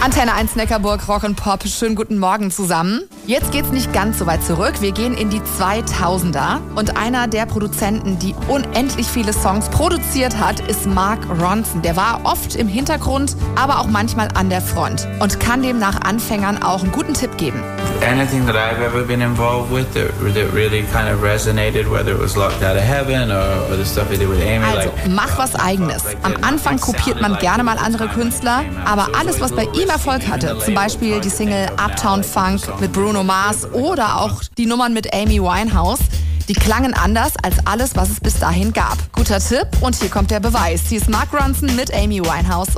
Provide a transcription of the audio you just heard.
Antenne 1 Neckarburg, Rock und Pop. Schönen guten Morgen zusammen. Jetzt geht's nicht ganz so weit zurück. Wir gehen in die 2000er. Und einer der Produzenten, die unendlich viele Songs produziert hat, ist Mark Ronson. Der war oft im Hintergrund, aber auch manchmal an der Front. Und kann demnach Anfängern auch einen guten Tipp geben. Anything that I've ever been involved with that really kind of resonated, whether it was Locked Out of Heaven or the stuff I did with Amy. Also, mach was Eigenes. Am Anfang kopiert man gerne mal andere Künstler, aber alles, was bei ihm Erfolg hatte, zum Beispiel die Single Uptown Funk mit Bruno Mars oder auch die Nummern mit Amy Winehouse, die klangen anders als alles, was es bis dahin gab. Guter Tipp und hier kommt der Beweis. Hier ist Mark Ronson mit Amy Winehouse